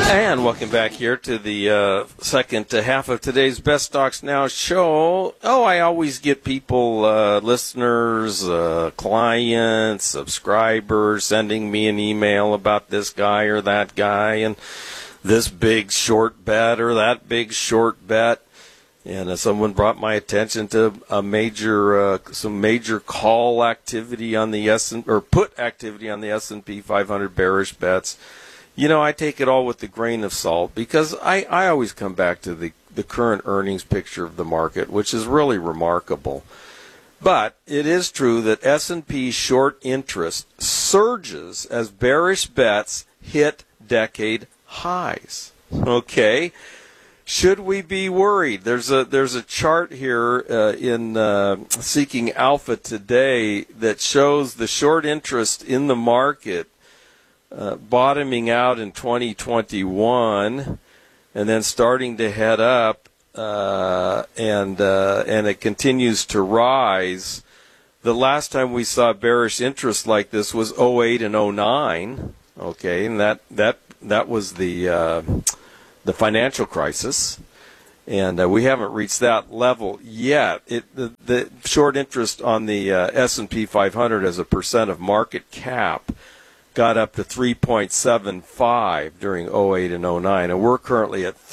And welcome back here to the second half of today's Best Stocks Now show. I always get people, listeners, clients, subscribers sending me an email about this guy or that guy and this big short bet or that big short bet. And someone brought my attention to some major call activity on the put activity on the S&P 500 bearish bets. I take it all with a grain of salt because I always come back to the current earnings picture of the market, which is really remarkable. But it is true that S&P short interest surges as bearish bets hit decade highs. Okay. Should we be worried? There's a chart here in Seeking Alpha today that shows the short interest in the market bottoming out in 2021 and then starting to head up and it continues to rise. The last time we saw bearish interest like this was 2008 and 2009. Okay, and that was the financial crisis, and we haven't reached that level yet. The short interest on the S&P 500 as a percent of market cap got up to 3.75 during 2008 and 2009, and we're currently at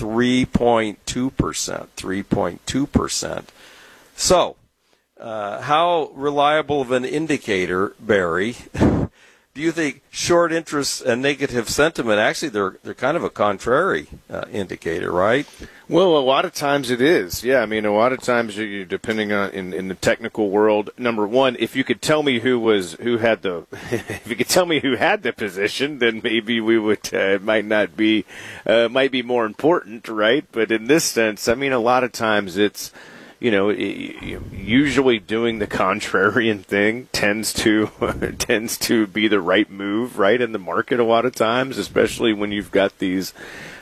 3.2%. So, how reliable of an indicator, Barry, do you think short interest and negative sentiment, actually they're kind of a contrary indicator, right? Well, a lot of times it is. Yeah, I mean, a lot of times you depending on in the technical world, number one, if you could tell me who had the position, then maybe we would might be more important, right? But in this sense, I mean, a lot of times it's usually doing the contrarian thing tends to be the right move, right, in the market a lot of times, especially when you've got these,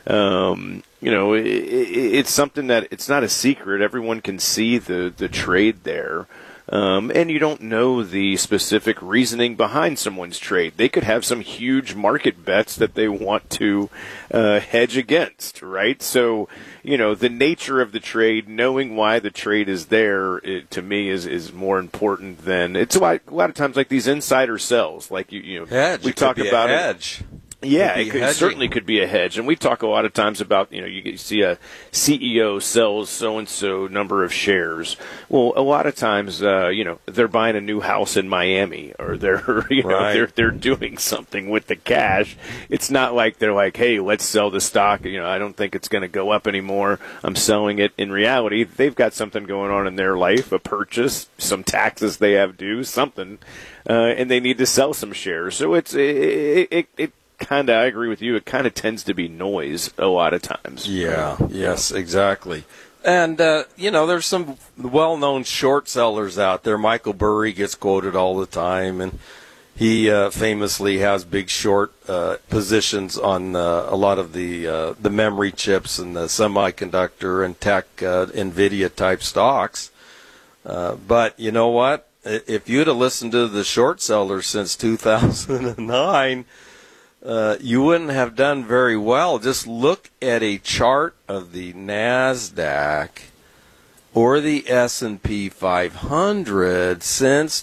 it's something that it's not a secret. Everyone can see the trade there. And you don't know the specific reasoning behind someone's trade. They could have some huge market bets that they want to hedge against, right? So, the nature of the trade, knowing why the trade is there, to me is more important than it's a lot of times like these insider sells, like hedge. We talk about hedge. Yeah, it certainly could be a hedge. And we talk a lot of times about, you see a CEO sells so-and-so number of shares. Well, a lot of times, they're buying a new house in Miami or they're doing something with the cash. It's not like they're like, hey, let's sell the stock. I don't think it's going to go up anymore. I'm selling it. In reality, they've got something going on in their life, a purchase, some taxes they have due, something, and they need to sell some shares. So it kind of, I agree with you, it kind of tends to be noise a lot of times. Yeah, yes, exactly. And, there's some well-known short sellers out there. Michael Burry gets quoted all the time, and he famously has big short positions on a lot of the memory chips and the semiconductor and tech NVIDIA-type stocks. But you know what? If you'd have listened to the short sellers since 2009, you wouldn't have done very well. Just look at a chart of the NASDAQ or the S&P 500 since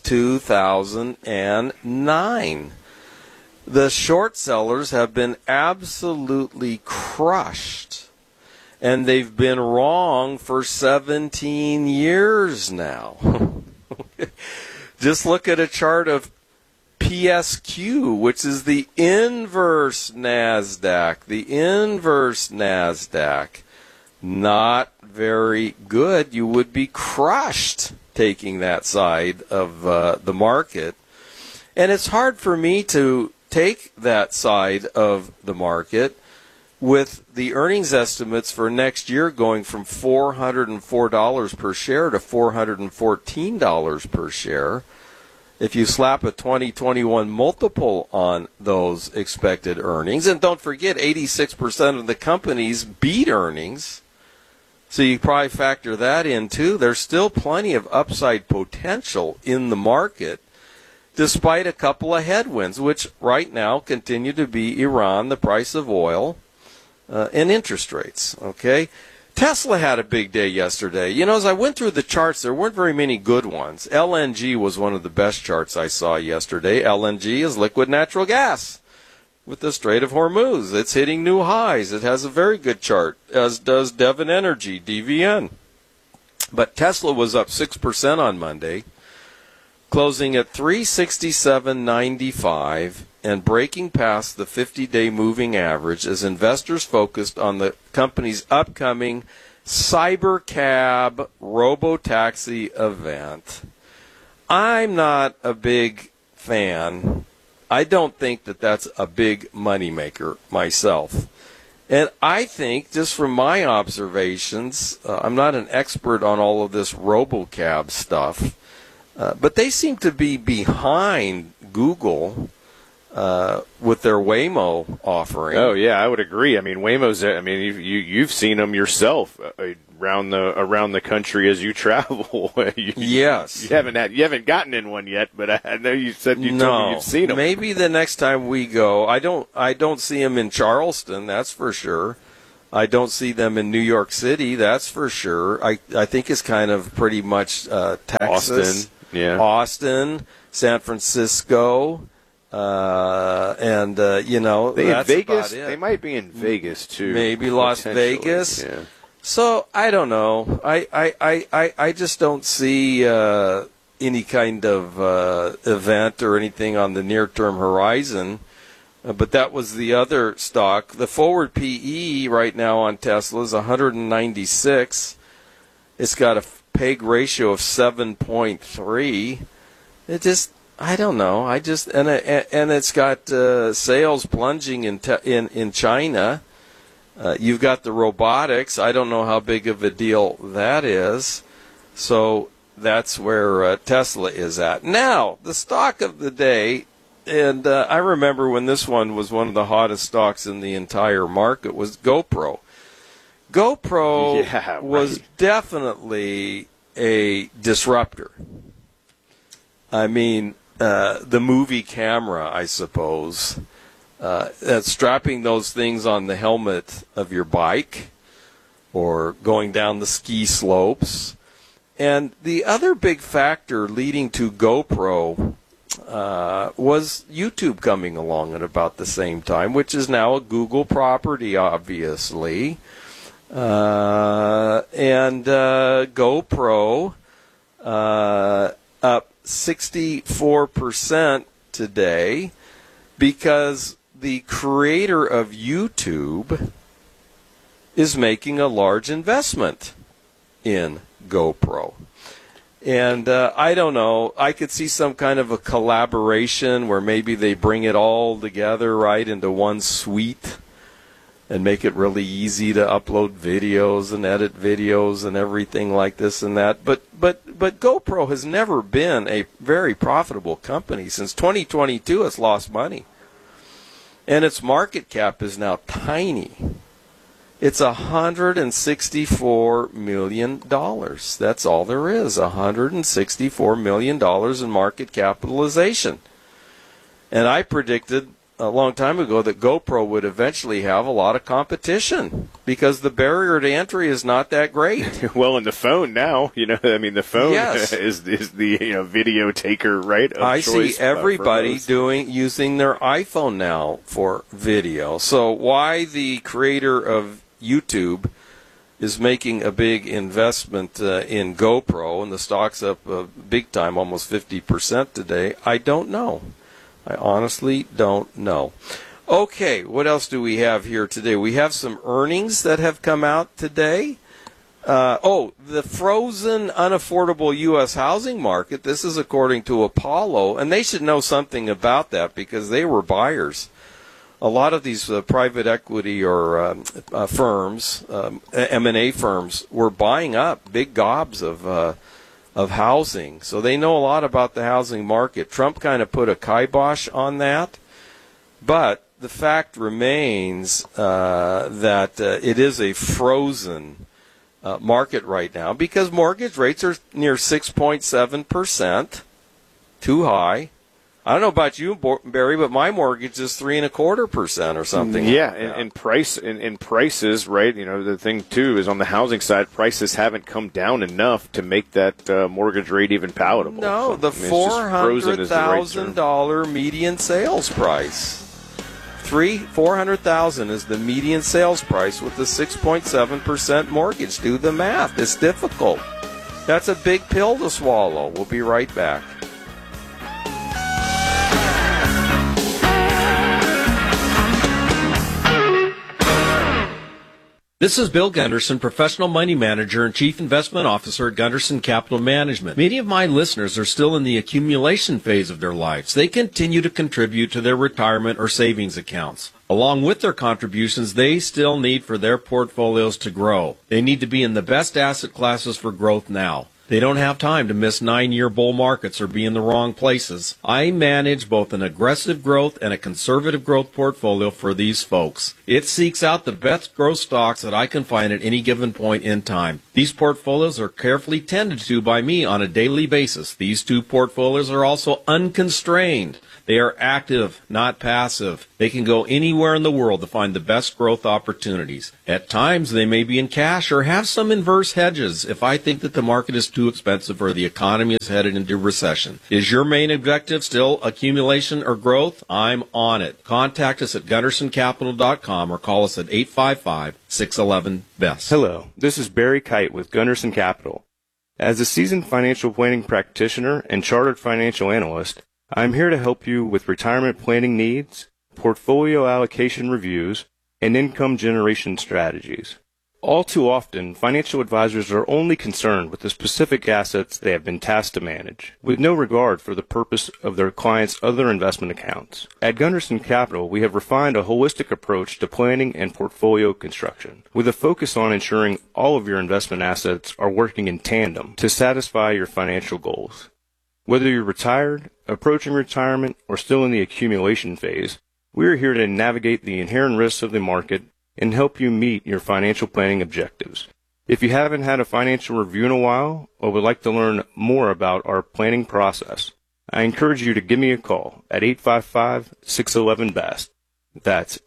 2009. The short sellers have been absolutely crushed, and they've been wrong for 17 years now. Just look at a chart of PSQ, which is the inverse NASDAQ. The inverse NASDAQ, not very good. You would be crushed taking that side of the market. And it's hard for me to take that side of the market with the earnings estimates for next year going from $404 per share to $414 per share. If you slap a 2021 multiple on those expected earnings, and don't forget 86% of the companies beat earnings, so you probably factor that in too. There's still plenty of upside potential in the market, despite a couple of headwinds, which right now continue to be Iran, the price of oil, and interest rates. Okay. Tesla had a big day yesterday. As I went through the charts, there weren't very many good ones. LNG was one of the best charts I saw yesterday. LNG is liquid natural gas with the Strait of Hormuz. It's hitting new highs. It has a very good chart, as does Devon Energy, DVN. But Tesla was up 6% on Monday, closing at 367.95 and breaking past the 50-day moving average as investors focused on the company's upcoming Cybercab robotaxi event. I'm not a big fan. I don't think that that's a big moneymaker myself. And I think, just from my observations, I'm not an expert on all of this robocab stuff, but they seem to be behind Google with their Waymo offering. Oh yeah, I would agree. I mean, Waymo's. I mean, you've seen them yourself around the country as you travel. Yes, you haven't gotten in one yet, but I know you said told me you've seen them. Maybe the next time we go, I don't see them in Charleston. That's for sure. I don't see them in New York City. That's for sure. I think it's kind of pretty much Texas, Austin, San Francisco. That's Vegas. about it. They might be in Vegas too. Maybe Las Vegas. Yeah. So I don't know. I just don't see any kind of event or anything on the near-term horizon. But that was the other stock. The forward PE right now on Tesla is 196. It's got a PEG ratio of 7.3. I don't know. And it's got sales plunging in China. You've got the robotics. I don't know how big of a deal that is. So that's where Tesla is at. Now, the stock of the day, and I remember when this one was one of the hottest stocks in the entire market, was GoPro. GoPro was definitely a disruptor. I mean, the movie camera, I suppose, strapping those things on the helmet of your bike or going down the ski slopes. And the other big factor leading to GoPro was YouTube coming along at about the same time, which is now a Google property, obviously. GoPro up 64% today because the creator of YouTube is making a large investment in GoPro. And I don't know, I could see some kind of a collaboration where maybe they bring it all together right into one suite and make it really easy to upload videos and edit videos and everything like this and that. But GoPro has never been a very profitable company. Since 2022, it's lost money. And its market cap is now tiny. It's $164 million. That's all there is, $164 million in market capitalization. And I predicted a long time ago that GoPro would eventually have a lot of competition because the barrier to entry is not that great. Well, in the phone now, the phone is the video taker, right? I see everybody using their iPhone now for video. So why the creator of YouTube is making a big investment in GoPro and the stock's up big time, almost 50% today, I don't know. I honestly don't know. Okay, what else do we have here today? We have some earnings that have come out today. The frozen, unaffordable U.S. housing market. This is according to Apollo, and they should know something about that because they were buyers. A lot of these private equity or firms, M&A firms, were buying up big gobs of housing. So they know a lot about the housing market. Trump kind of put a kibosh on that. But the fact remains that it is a frozen market right now because mortgage rates are near 6.7%, too high. I don't know about you, Barry, but my mortgage is 3.25% or something. Yeah, and prices, right? You know, the thing too is on the housing side, prices haven't come down enough to make that mortgage rate even palatable. No, the $400,000 median sales price. $400,000 is the median sales price with the 6.7% mortgage. Do the math. It's difficult. That's a big pill to swallow. We'll be right back. This is Bill Gunderson, Professional Money Manager and Chief Investment Officer at Gunderson Capital Management. Many of my listeners are still in the accumulation phase of their lives. They continue to contribute to their retirement or savings accounts. Along with their contributions, they still need for their portfolios to grow. They need to be in the best asset classes for growth now. They don't have time to miss 9-year bull markets or be in the wrong places. I manage both an aggressive growth and a conservative growth portfolio for these folks. It seeks out the best growth stocks that I can find at any given point in time. These portfolios are carefully tended to by me on a daily basis. These two portfolios are also unconstrained. They are active, not passive. They can go anywhere in the world to find the best growth opportunities. At times, they may be in cash or have some inverse hedges if I think that the market is too expensive or the economy is headed into recession. Is your main objective still accumulation or growth? I'm on it. Contact us at GundersonCapital.com or call us at 855-611-BEST. Hello, this is Barry Kite with Gunderson Capital. As a seasoned financial planning practitioner and chartered financial analyst, I'm here to help you with retirement planning needs, portfolio allocation reviews, and income generation strategies. All too often, financial advisors are only concerned with the specific assets they have been tasked to manage, with no regard for the purpose of their clients' other investment accounts. At Gunderson Capital, we have refined a holistic approach to planning and portfolio construction, with a focus on ensuring all of your investment assets are working in tandem to satisfy your financial goals. Whether you're retired, approaching retirement, or still in the accumulation phase, we are here to navigate the inherent risks of the market and help you meet your financial planning objectives. If you haven't had a financial review in a while or would like to learn more about our planning process, I encourage you to give me a call at 855-611-BEST. That's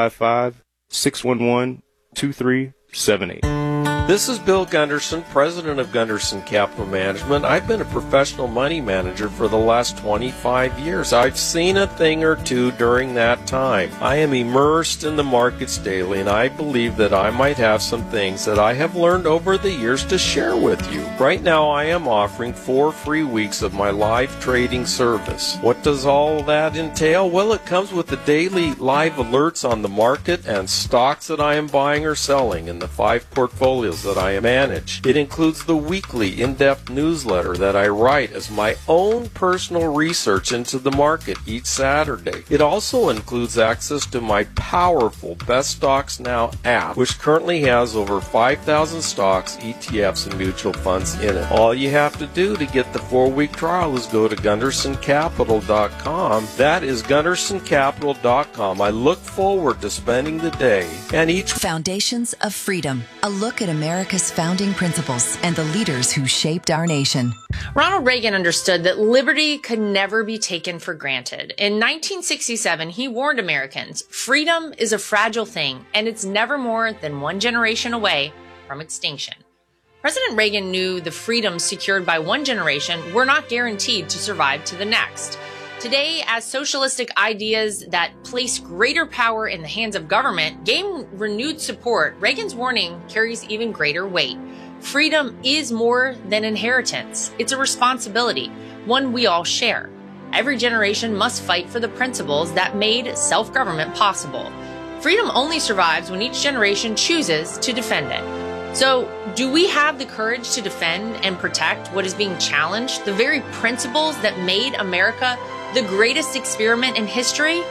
855-611-2378. This is Bill Gunderson, president of Gunderson Capital Management. I've been a professional money manager for the last 25 years. I've seen a thing or two during that time. I am immersed in the markets daily, and I believe that I might have some things that I have learned over the years to share with you. Right now, I am offering 4 free weeks of my live trading service. What does all that entail? Well, it comes with the daily live alerts on the market and stocks that I am buying or selling in the 5 portfolios that I manage. It includes the weekly in-depth newsletter that I write as my own personal research into the market each Saturday. It also includes access to my powerful Best Stocks Now app, which currently has over 5,000 stocks, ETFs, and mutual funds in it. All you have to do to get the 4-week trial is go to GundersonCapital.com. That is GundersonCapital.com. I look forward to spending the day and each Foundations of Freedom, a look at America's founding principles and the leaders who shaped our nation. Ronald Reagan understood that liberty could never be taken for granted. In 1967, he warned Americans, freedom is a fragile thing, and it's never more than one generation away from extinction. President Reagan knew the freedoms secured by one generation were not guaranteed to survive to the next. Today, as socialistic ideas that place greater power in the hands of government gain renewed support, Reagan's warning carries even greater weight. Freedom is more than inheritance. It's a responsibility, one we all share. Every generation must fight for the principles that made self-government possible. Freedom only survives when each generation chooses to defend it. So, do we have the courage to defend and protect what is being challenged, the very principles that made America the greatest experiment in history?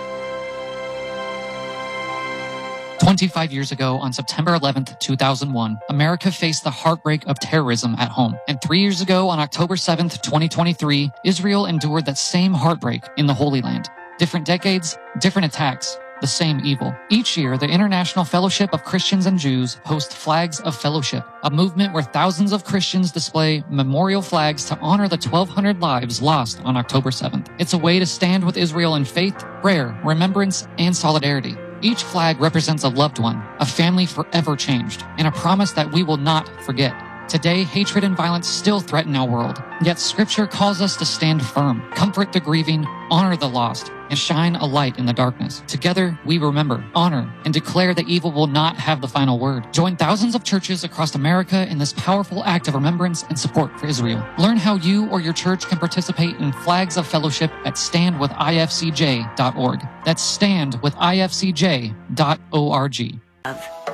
25 years ago, on September 11th, 2001, America faced the heartbreak of terrorism at home. And 3 years ago, on October 7th, 2023, Israel endured that same heartbreak in the Holy Land. Different decades, different attacks, the same evil. Each year, the International Fellowship of Christians and Jews hosts Flags of Fellowship, a movement where thousands of Christians display memorial flags to honor the 1,200 lives lost on October 7th. It's a way to stand with Israel in faith, prayer, remembrance, and solidarity. Each flag represents a loved one, a family forever changed, and a promise that we will not forget. Today, hatred and violence still threaten our world, yet Scripture calls us to stand firm, comfort the grieving, honor the lost, and shine a light in the darkness. Together, we remember, honor, and declare that evil will not have the final word. Join thousands of churches across America in this powerful act of remembrance and support for Israel. Learn how you or your church can participate in Flags of Fellowship at standwithifcj.org. That's standwithifcj.org.